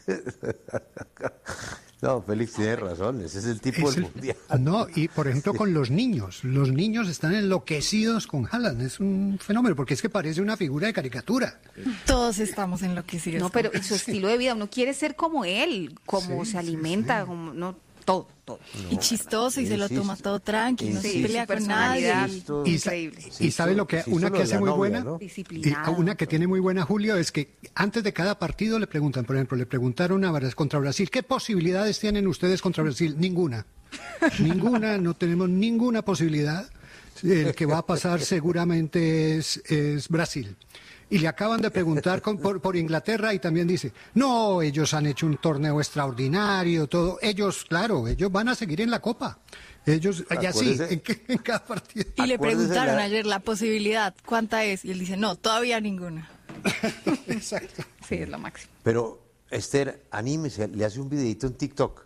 No, Félix tiene razón, ese es el tipo del mundial. No, y por ejemplo con los niños están enloquecidos con Haaland, es un fenómeno, porque es que parece una figura de caricatura. Todos estamos enloquecidos. No, pero su estilo de vida, uno quiere ser como él, como se alimenta, como no todo. No, y chistoso, y se lo toma todo tranquilo, no se pelea con nadie. Increíble. Y sabe lo que una que hace muy buena, ¿no? Una que tiene muy buena, Julio, es que antes de cada partido le preguntan, por ejemplo, le preguntaron contra Brasil, ¿qué posibilidades tienen ustedes contra Brasil? Ninguna, no tenemos ninguna posibilidad. El que va a pasar seguramente es Brasil. Y le acaban de preguntar por Inglaterra y también dice, no, ellos han hecho un torneo extraordinario, todo. Ellos van a seguir en la Copa. Ellos, allá sí, en cada partido. Y le preguntaron ayer la posibilidad, ¿cuánta es? Y él dice, no, todavía ninguna. Exacto. Sí, es lo máximo. Pero, Esther, anímese, le hace un videito en TikTok.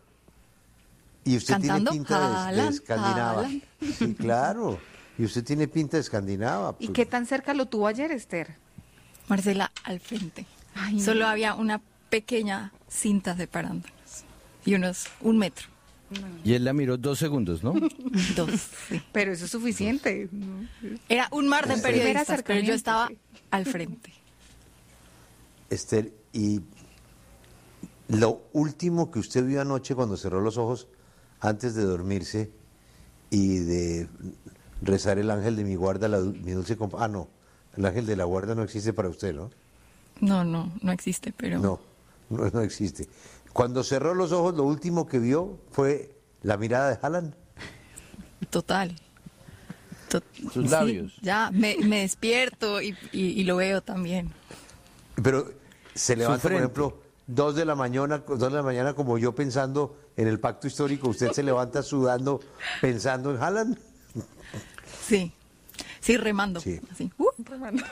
Y usted ¿Cantando? tiene pinta de escandinava. Haaland. Sí, claro. Y usted tiene pinta de escandinava. ¿Y qué tan cerca lo tuvo ayer, Esther? Marcela, al frente. Ay, Solo no. había una pequeña cinta separándonos. Y un metro. Y él la miró 2 segundos, ¿no? 2, sí. Pero eso es suficiente. Era un mar de Primer periodistas, pero acercamiento, yo estaba sí. al frente. Esther, y lo último que usted vio anoche cuando cerró los ojos antes de dormirse y de rezar el ángel de mi guarda, mi dulce compañía. Ah, no, el ángel de la guarda no existe para usted, ¿no? No existe, pero... No existe. Cuando cerró los ojos, lo último que vio fue la mirada de Haaland. Total. Sus labios. Sí, ya, me despierto y lo veo también. Pero se levanta, por frente. ejemplo, 2 de la mañana como yo pensando en el pacto histórico, usted se levanta sudando pensando en Haaland. Sí, remando. Sí. Así. Remando.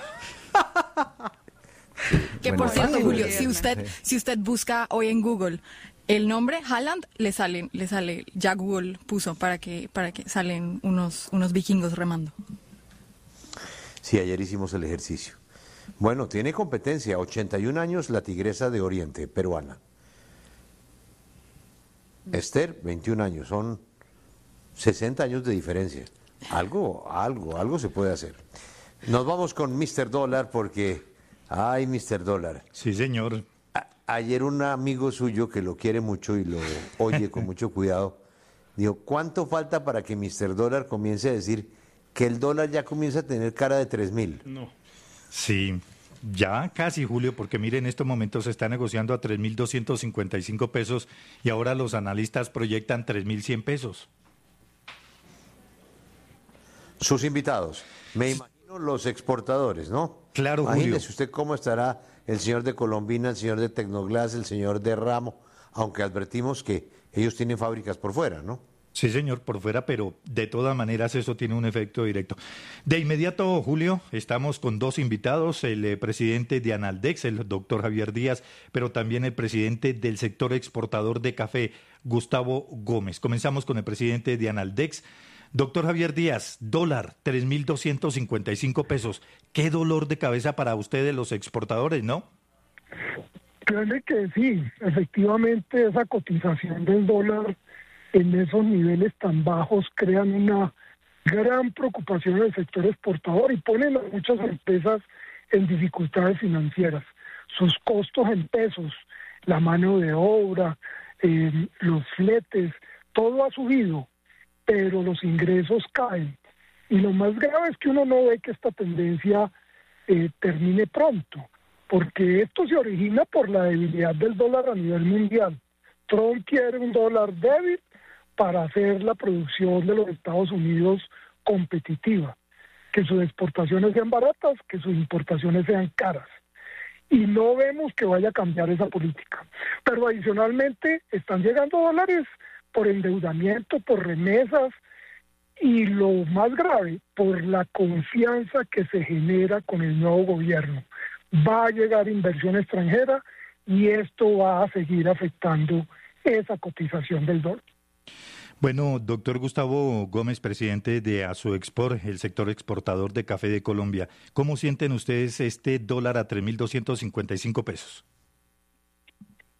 Que Bueno, por cierto, Ay, Julio, Juliana. si usted busca hoy en Google el nombre Haaland, le sale, ya Google puso para que salen unos vikingos remando. Sí, ayer hicimos el ejercicio. Bueno, tiene competencia, 81 años, la tigresa de Oriente, peruana. Esther, 21 años, son 60 años de diferencia. Algo se puede hacer. Nos vamos con Mr. Dólar porque, ay, Mr. Dólar. Sí, señor. Ayer un amigo suyo que lo quiere mucho y lo oye con mucho cuidado, dijo, ¿cuánto falta para que Mr. Dólar comience a decir que el dólar ya comienza a tener cara de 3.000? No. Sí, ya casi, Julio, porque mire, en estos momentos se está negociando a 3.255 pesos y ahora los analistas proyectan 3.100 pesos. Sus invitados, me imagino los exportadores, ¿no? Claro, Imagínese Julio. usted cómo estará el señor de Colombina, el señor de Tecnoglass, el señor de Ramo, aunque advertimos que ellos tienen fábricas por fuera, ¿no? Sí, señor, por fuera, pero de todas maneras eso tiene un efecto directo. De inmediato, Julio, estamos con 2 invitados, el presidente de Analdex, el doctor Javier Díaz, pero también el presidente del sector exportador de café, Gustavo Gómez. Comenzamos con el presidente de Analdex. Doctor Javier Díaz, dólar, 3.255 pesos. Qué dolor de cabeza para ustedes los exportadores, ¿no? Créanme que sí, efectivamente esa cotización del dólar en esos niveles tan bajos crean una gran preocupación en el sector exportador y ponen a muchas empresas en dificultades financieras. Sus costos en pesos, la mano de obra, los fletes, todo ha subido, pero los ingresos caen. Y lo más grave es que uno no ve que esta tendencia termine pronto, porque esto se origina por la debilidad del dólar a nivel mundial. Trump quiere un dólar débil para hacer la producción de los Estados Unidos competitiva, que sus exportaciones sean baratas, que sus importaciones sean caras. Y no vemos que vaya a cambiar esa política. Pero adicionalmente están llegando dólares por endeudamiento, por remesas, y lo más grave, por la confianza que se genera con el nuevo gobierno. Va a llegar inversión extranjera y esto va a seguir afectando esa cotización del dólar. Bueno, doctor Gustavo Gómez, presidente de Asoexport, el sector exportador de café de Colombia, ¿cómo sienten ustedes este dólar a 3.255 pesos?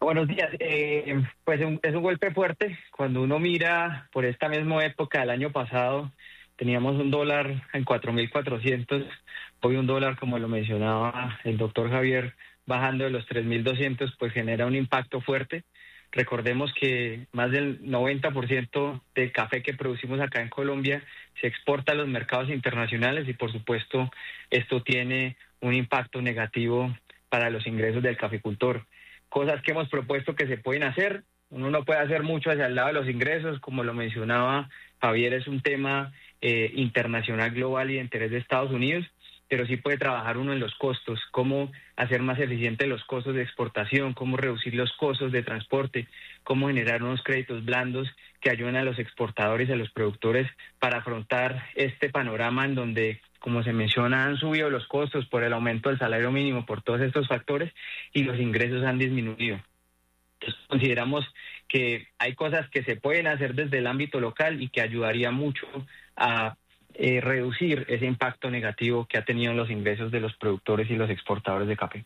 Buenos días. Pues es un golpe fuerte. Cuando uno mira por esta misma época del año pasado, teníamos un dólar en 4.400. Hoy un dólar, como lo mencionaba el doctor Javier, bajando de los 3.200, pues genera un impacto fuerte. Recordemos que más del 90% del café que producimos acá en Colombia se exporta a los mercados internacionales y, por supuesto, esto tiene un impacto negativo para los ingresos del caficultor. Cosas que hemos propuesto que se pueden hacer. Uno no puede hacer mucho hacia el lado de los ingresos, como lo mencionaba Javier, es un tema internacional, global y de interés de Estados Unidos, pero sí puede trabajar uno en los costos, cómo hacer más eficientes los costos de exportación, cómo reducir los costos de transporte, cómo generar unos créditos blandos que ayuden a los exportadores y a los productores para afrontar este panorama en donde, como se menciona, han subido los costos por el aumento del salario mínimo, por todos estos factores, y los ingresos han disminuido. Entonces, consideramos que hay cosas que se pueden hacer desde el ámbito local y que ayudaría mucho a reducir ese impacto negativo que ha tenido en los ingresos de los productores y los exportadores de café.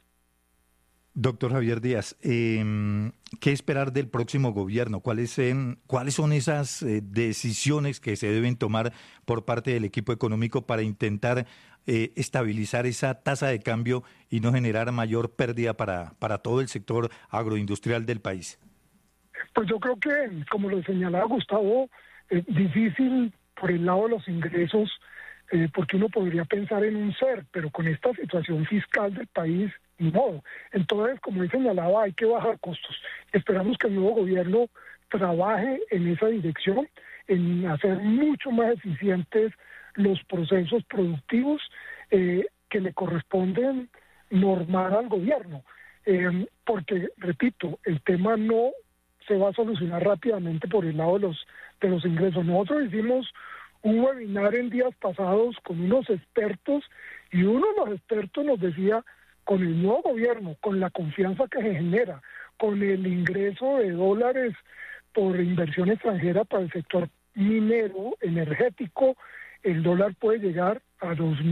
Doctor Javier Díaz, ¿qué esperar del próximo gobierno? ¿Cuáles son esas decisiones que se deben tomar por parte del equipo económico para intentar estabilizar esa tasa de cambio y no generar mayor pérdida para todo el sector agroindustrial del país? Pues yo creo que, como lo señalaba Gustavo, es difícil por el lado de los ingresos, porque uno podría pensar en un ser, pero con esta situación fiscal del país, no. Entonces, como él señalaba, hay que bajar costos. Esperamos que el nuevo gobierno trabaje en esa dirección, en hacer mucho más eficientes los procesos productivos que le corresponden normar al gobierno. Porque, repito, el tema no se va a solucionar rápidamente por el lado de los ingresos. Nosotros hicimos un webinar en días pasados con unos expertos y uno de los expertos nos decía, con el nuevo gobierno, con la confianza que se genera, con el ingreso de dólares por inversión extranjera para el sector minero, energético, el dólar puede llegar a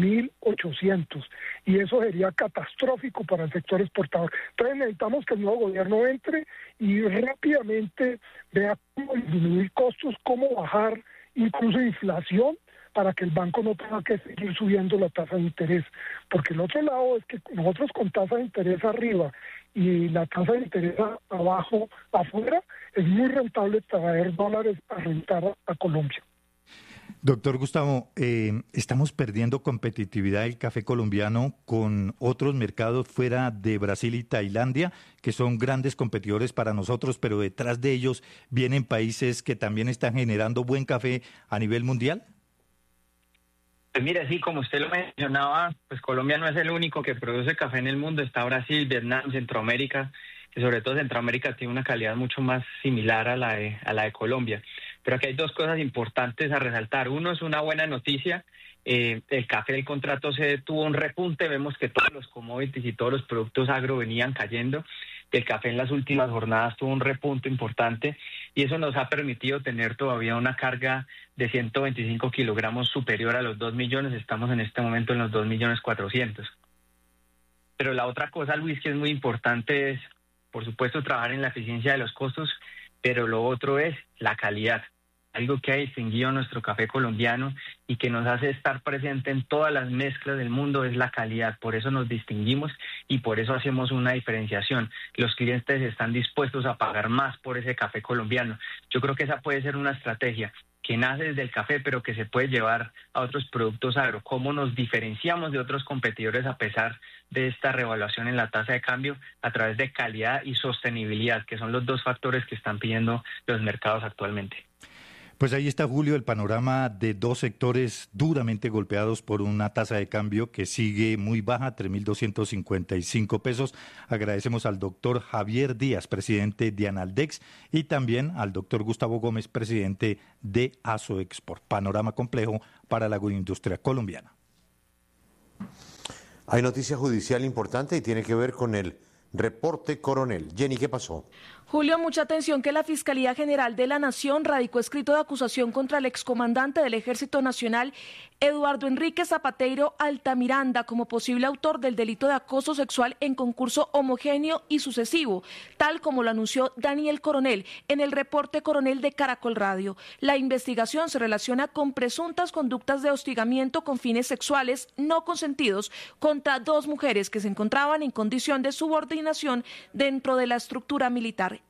2.800 y eso sería catastrófico para el sector exportador. Entonces necesitamos que el nuevo gobierno entre y rápidamente vea cómo disminuir costos, cómo bajar incluso inflación para que el banco no tenga que seguir subiendo la tasa de interés. Porque el otro lado es que nosotros con tasa de interés arriba y la tasa de interés abajo, afuera, es muy rentable traer dólares a rentar a Colombia. Doctor Gustavo, estamos perdiendo competitividad del café colombiano con otros mercados fuera de Brasil y Tailandia, que son grandes competidores para nosotros, pero detrás de ellos vienen países que también están generando buen café a nivel mundial. Pues mira, sí, como usted lo mencionaba, pues Colombia no es el único que produce café en el mundo, está Brasil, Vietnam, Centroamérica, y sobre todo Centroamérica tiene una calidad mucho más similar a la de Colombia. Pero aquí hay dos cosas importantes a resaltar. Uno es una buena noticia. El café, el contrato se tuvo un repunte. Vemos que todos los commodities y todos los productos agro venían cayendo. El café en las últimas jornadas tuvo un repunte importante y eso nos ha permitido tener todavía una carga de 125 kilogramos superior a los 2 millones. Estamos en este momento en los 2.400.000. Pero la otra cosa, Luis, que es muy importante es, por supuesto, trabajar en la eficiencia de los costos, pero lo otro es la calidad. Algo que ha distinguido nuestro café colombiano y que nos hace estar presente en todas las mezclas del mundo es la calidad. Por eso nos distinguimos y por eso hacemos una diferenciación. Los clientes están dispuestos a pagar más por ese café colombiano. Yo creo que esa puede ser una estrategia que nace desde el café, pero que se puede llevar a otros productos agro. ¿Cómo nos diferenciamos de otros competidores a pesar de esta revaluación en la tasa de cambio? A través de calidad y sostenibilidad, que son los dos factores que están pidiendo los mercados actualmente. Pues ahí está, Julio, el panorama de dos sectores duramente golpeados por una tasa de cambio que sigue muy baja, 3.255 pesos. Agradecemos al doctor Javier Díaz, presidente de Analdex, y también al doctor Gustavo Gómez, presidente de Asoexport. Panorama complejo para la agroindustria colombiana. Hay noticia judicial importante y tiene que ver con el reporte Coronel. Jenny, ¿qué pasó? Julio, mucha atención que la Fiscalía General de la Nación radicó escrito de acusación contra el excomandante del Ejército Nacional, Eduardo Enrique Zapateiro Altamiranda, como posible autor del delito de acoso sexual en concurso homogéneo y sucesivo, tal como lo anunció Daniel Coronel en el reporte Coronel de Caracol Radio. La investigación se relaciona con presuntas conductas de hostigamiento con fines sexuales no consentidos contra 2 mujeres que se encontraban en condición de subordinación dentro de la estructura militar.